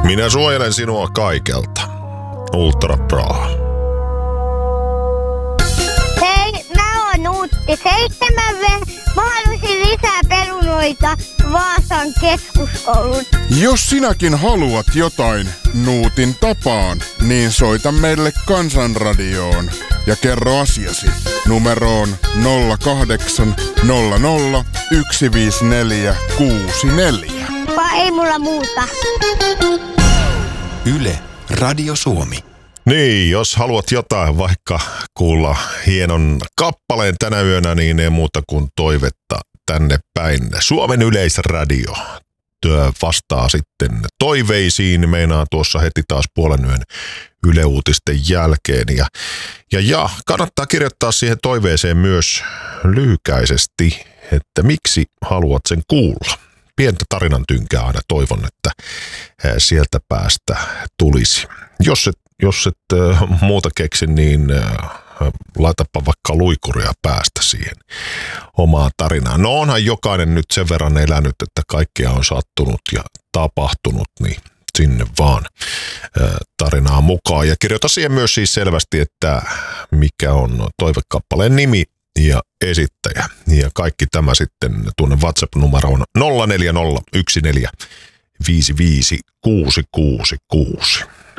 Minä suojelen sinua kaikelta. Ultra Pro. Hei, mä oon Nuutti 7. Mä haluaisin lisää perunoita Vaasan keskuskoulun. Jos sinäkin haluat jotain Nuutin tapaan, niin soita meille Kansanradioon ja kerro asiasi numeroon 0800 154 64. Ei mulla muuta. Yle, Radio Suomi. Niin, jos haluat jotain, vaikka kuulla hienon kappaleen tänä yönä, niin ei muuta kuin toivetta tänne päin. Suomen Yleisradio työ vastaa sitten toiveisiin, meinaa tuossa heti taas puolen yön Yle Uutisten jälkeen. Ja kannattaa kirjoittaa siihen toiveeseen myös lyhykäisesti, että miksi haluat sen kuulla. Pientä tarinan tynkää aina toivon, että sieltä päästä tulisi. Jos et muuta keksi, niin laitapa vaikka luikuria päästä siihen omaan tarinaan. No onhan jokainen nyt sen verran elänyt, että kaikkea on sattunut ja tapahtunut, niin sinne vaan tarinaan mukaan. Ja kirjoita siihen myös siis selvästi, että mikä on toivekappaleen nimi ja esittäjä. Ja kaikki tämä sitten tuonne WhatsApp-numeroon 0401455666.